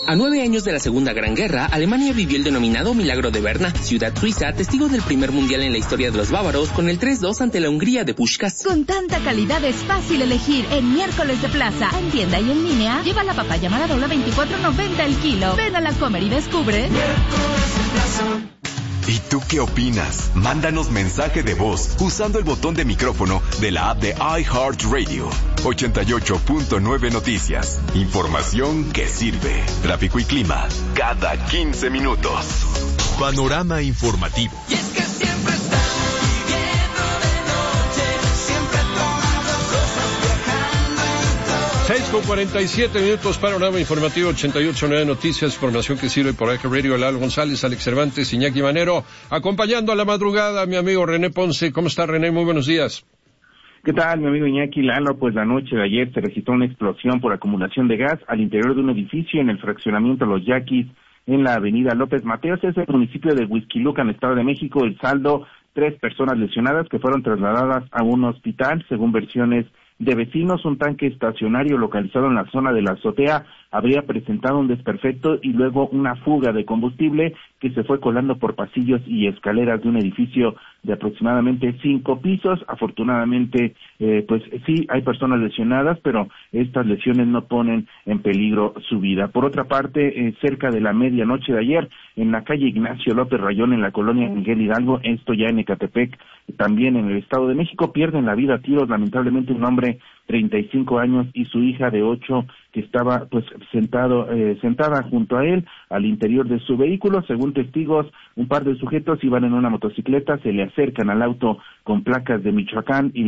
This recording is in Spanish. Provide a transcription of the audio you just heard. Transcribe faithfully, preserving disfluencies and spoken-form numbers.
A nueve años de la Segunda Gran Guerra, Alemania vivió el denominado Milagro de Berna, ciudad suiza, testigo del primer mundial en la historia de los bávaros, con el tres dos ante la Hungría de Puskás. Con tanta calidad es fácil elegir en Miércoles de Plaza. En tienda y en línea, lleva la papaya Maradola veinticuatro noventa el kilo. Ven a la Comer y descubre. Miércoles de Plaza. ¿Y tú qué opinas? Mándanos mensaje de voz usando el botón de micrófono de la app de iHeartRadio. ochenta y ocho punto nueve Noticias. Información que sirve. Tráfico y clima cada quince minutos. Panorama informativo. Y es que siempre estamos viviendo de noche, siempre tomando cosas, viajando en coche. seis con cuarenta y siete minutos, panorama informativo ochenta y ocho punto nueve Noticias, información que sirve por iHeartRadio. Lalo González, Alex Cervantes, Iñaki Manero, acompañando a la madrugada a mi amigo René Ponce. ¿Cómo está, René? Muy buenos días. ¿Qué tal, mi amigo Iñaki? Lalo, pues la noche de ayer se registró una explosión por acumulación de gas al interior de un edificio en el fraccionamiento Los Yaquis, en la avenida López Mateos, es el municipio de Huixquilucan, Estado de México. El saldo, tres personas lesionadas que fueron trasladadas a un hospital, según versiones de vecinos. Un tanque estacionario localizado en la zona de la azotea habría presentado un desperfecto y luego una fuga de combustible que se fue colando por pasillos y escaleras de un edificio de aproximadamente cinco pisos. Afortunadamente, eh, pues sí, hay personas lesionadas, pero estas lesiones no ponen en peligro su vida. Por otra parte, eh, cerca de la medianoche de ayer, en la calle Ignacio López Rayón, en la colonia Miguel Hidalgo, esto ya en Ecatepec, también en el Estado de México, pierden la vida a tiros, lamentablemente, un hombre treinta y cinco años y su hija de ocho, que estaba pues sentado eh, sentada junto a él al interior de su vehículo. Según testigos, un par de sujetos iban en una motocicleta, se le acercan al auto con placas de Michoacán y